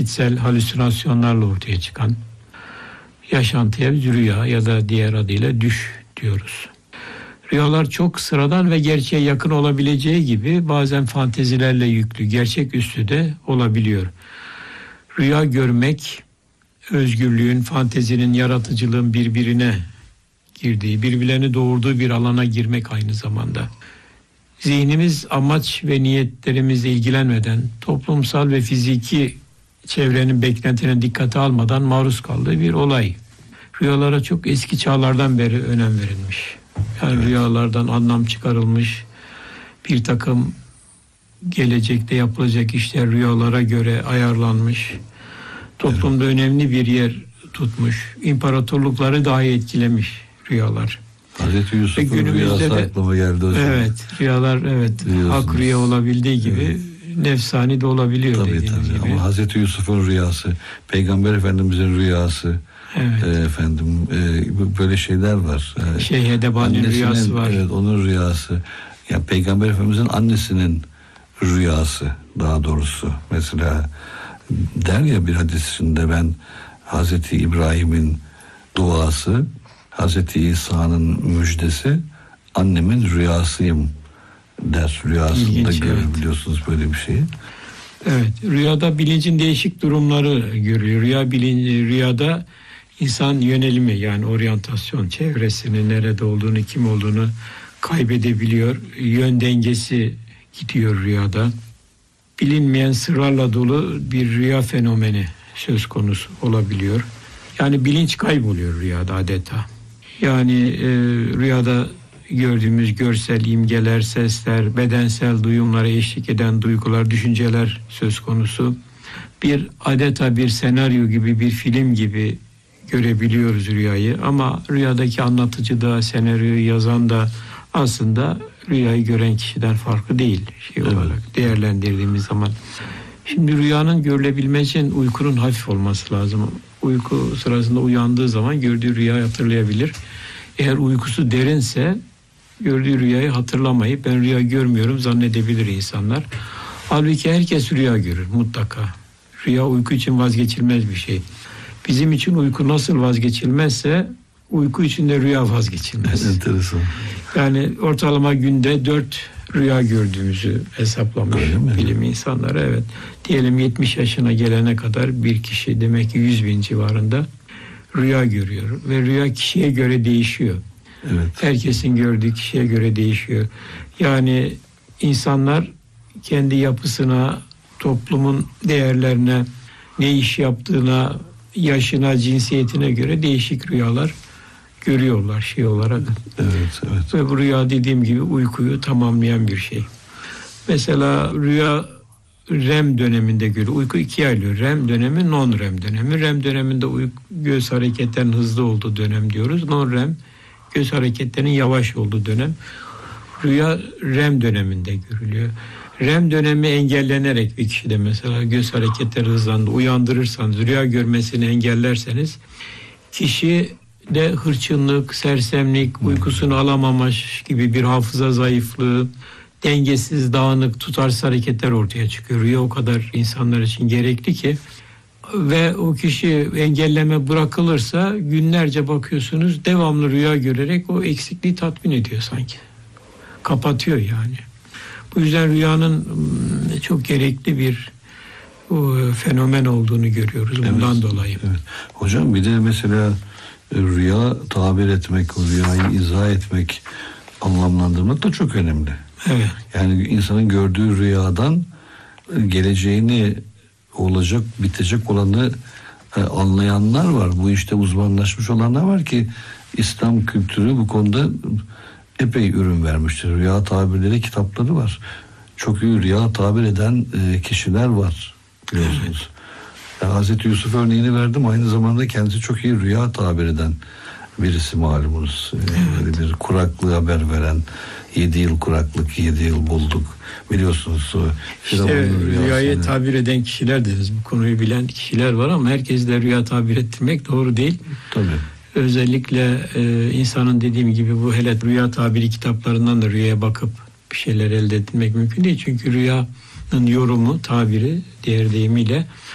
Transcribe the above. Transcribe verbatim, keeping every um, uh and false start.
vakitsel halüsinasyonlarla ortaya çıkan yaşantıya biz rüya ya da diğer adıyla düş diyoruz. Rüyalar çok sıradan ve gerçeğe yakın olabileceği gibi bazen fantezilerle yüklü, gerçeküstü de olabiliyor. Rüya görmek, özgürlüğün, fantezinin, yaratıcılığın birbirine girdiği, birbirlerini doğurduğu bir alana girmek aynı zamanda. Zihnimiz amaç ve niyetlerimizle ilgilenmeden, toplumsal ve fiziki çevrenin beklentilerine dikkate almadan maruz kaldığı bir olay. Rüyalara çok eski çağlardan beri önem verilmiş. Yani evet. Rüyalardan anlam çıkarılmış, bir takım gelecekte yapılacak işler rüyalara göre ayarlanmış. Toplumda evet. önemli bir yer tutmuş. İmparatorlukları dahi etkilemiş rüyalar. Hazreti Yusuf'un rüyası de, aklıma geldi hocam. Evet, rüyalar evet hak rüya olabildiği gibi evet. nefsani de olabiliyor. Tabii tabii gibi. Ama Hazreti Yusuf'un rüyası, Peygamber Efendimiz'in rüyası, evet. e, efendim e, böyle şeyler var. E, Şeyh Edebani'nin rüyası var. Evet, onun rüyası. Yani Peygamber Efendimiz'in annesinin rüyası daha doğrusu. Mesela der ya bir hadisinde, ben Hazreti İbrahim'in duası, Hazreti İsa'nın müjdesi, annemin rüyasıyım der. Rüyasında İlginç, görür evet. biliyorsunuz böyle bir şeyi. Evet, rüyada bilincin değişik durumları görüyor. Rüya bilinci, rüyada insan yönelimi, yani oryantasyon, çevresini, nerede olduğunu, kim olduğunu kaybedebiliyor. Yön dengesi gidiyor rüyada. Bilinmeyen sırlarla dolu bir rüya fenomeni söz konusu olabiliyor. Yani bilinç kayboluyor rüyada adeta. Yani e, rüyada gördüğümüz görsel imgeler, sesler, bedensel duyumlara eşlik eden duygular, düşünceler söz konusu. Bir adeta bir senaryo gibi, bir film gibi görebiliyoruz rüyayı. Ama rüyadaki anlatıcı da, senaryoyu yazan da aslında rüyayı gören kişiden farklı değil şey evet. olarak değerlendirdiğimiz zaman. Şimdi rüyanın görülebilmesi için uykunun hafif olması lazım. Uyku sırasında uyandığı zaman gördüğü rüyayı hatırlayabilir. Eğer uykusu derinse gördüğü rüyayı hatırlamayıp ben rüya görmüyorum zannedebilir insanlar. Halbuki herkes rüya görür mutlaka. Rüya uyku için vazgeçilmez bir şey. Bizim için uyku nasıl vazgeçilmezse uyku için de rüya vazgeçilmez. Enteresan. Yani ortalama günde dört rüya gördüğümüzü hesaplamış bilim insanları. Evet. Diyelim yetmiş yaşına gelene kadar bir kişi demek ki yüz bin civarında rüya görüyor. Ve rüya kişiye göre değişiyor. Evet. Herkesin gördüğü kişiye göre değişiyor. Yani insanlar kendi yapısına, toplumun değerlerine, ne iş yaptığına, yaşına, cinsiyetine göre değişik rüyalar görüyorlar şey olarak. Evet, evet. Ve bu rüya dediğim gibi uykuyu tamamlayan bir şey. Mesela rüya R E M döneminde görüyor. Uyku ikiye ayrılıyor. R E M dönemi, non-R E M dönemi. R E M döneminde uyku, göz hareketlerinin hızlı olduğu dönem diyoruz. Non-R E M göz hareketlerinin yavaş olduğu dönem. Rüya R E M döneminde görülüyor. R E M dönemi engellenerek bir kişide mesela göz hareketleri hızlandı. Uyandırırsanız, rüya görmesini engellerseniz kişi de hırçınlık, sersemlik, uykusunu alamamış gibi bir hafıza zayıflığı, dengesiz, dağınık, tutarsız hareketler ortaya çıkıyor. Rüya o kadar insanlar için gerekli ki ve o kişi engelleme bırakılırsa günlerce bakıyorsunuz devamlı rüya görerek o eksikliği tatmin ediyor sanki. Kapatıyor yani. Bu yüzden rüyanın çok gerekli bir o, fenomen olduğunu görüyoruz bundan evet, dolayı. Evet. Hocam bir de mesela rüya tabir etmek, o rüyayı izah etmek, anlamlandırmak da çok önemli. Evet. Yani insanın gördüğü rüyadan geleceğini, olacak, bitecek olanı anlayanlar var. Bu işte uzmanlaşmış olanlar var ki İslam kültürü bu konuda epey ürün vermiştir. Rüya tabirleri kitapları var. Çok iyi rüya tabir eden kişiler var biliyorsunuz. Evet. Hazreti Yusuf örneğini verdim. Aynı zamanda kendisi çok iyi rüya tabir eden birisi malumunuz. Evet. Bir kuraklığı haber veren, yedi yıl kuraklık, yedi yıl bulduk. Biliyorsunuz. İşte rüyayı tabir eden kişiler deriz. Bu konuyu bilen kişiler var ama herkes de rüya tabir ettirmek doğru değil. Tabii. Özellikle e, insanın dediğim gibi bu hele rüya tabiri kitaplarından da rüyaya bakıp bir şeyler elde etmek mümkün değil. Çünkü rüyanın yorumu, tabiri diğer deyimiyle